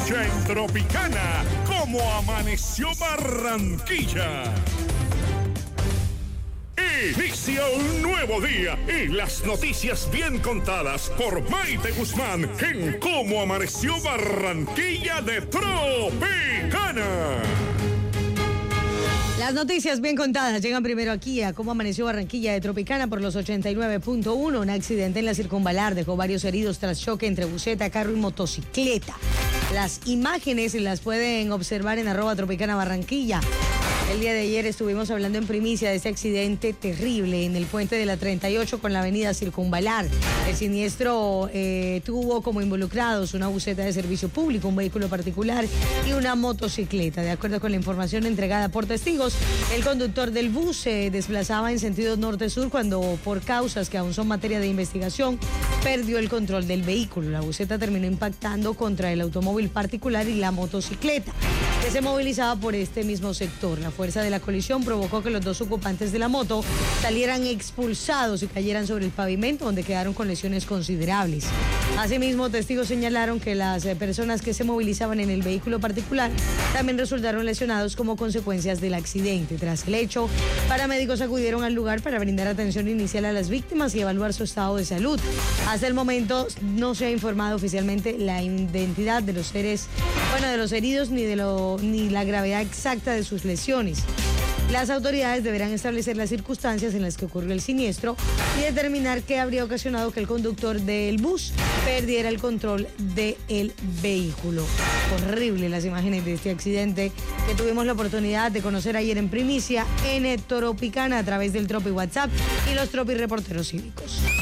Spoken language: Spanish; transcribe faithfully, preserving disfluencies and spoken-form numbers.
escucha en Tropicana cómo amaneció Barranquilla. Inicia un nuevo día y las noticias bien contadas por Maite Guzmán en Cómo Amaneció Barranquilla de Tropicana. Las noticias bien contadas llegan primero aquí a Cómo Amaneció Barranquilla de Tropicana por los ochenta y nueve punto uno. Un accidente en la Circunvalar dejó varios heridos tras choque entre buseta, carro y motocicleta. Las imágenes las pueden observar en arroba Tropicana Barranquilla. El día de ayer estuvimos hablando en primicia de ese accidente terrible en el puente de la treinta y ocho con la avenida Circunvalar. El siniestro eh, tuvo como involucrados una buseta de servicio público, un vehículo particular y una motocicleta. De acuerdo con la información entregada por testigos, el conductor del bus se desplazaba en sentido norte-sur cuando, por causas que aún son materia de investigación, perdió el control del vehículo. La buseta terminó impactando contra el automóvil particular y la motocicleta, que se movilizaba por este mismo sector. La fuerza de la colisión provocó que los dos ocupantes de la moto salieran expulsados y cayeran sobre el pavimento, donde quedaron con lesiones considerables. Asimismo, testigos señalaron que las personas que se movilizaban en el vehículo particular también resultaron lesionados como consecuencias del accidente. Tras el hecho, paramédicos acudieron al lugar para brindar atención inicial a las víctimas y evaluar su estado de salud. Hasta el momento no se ha informado oficialmente la identidad de los seres, bueno, de los heridos ni de lo ni la gravedad exacta de sus lesiones. Las autoridades deberán establecer las circunstancias en las que ocurrió el siniestro y determinar qué habría ocasionado que el conductor del bus perdiera el control del vehículo. Horrible las imágenes de este accidente que tuvimos la oportunidad de conocer ayer en primicia en Tropicana a través del Tropi WhatsApp y los Tropi reporteros cívicos.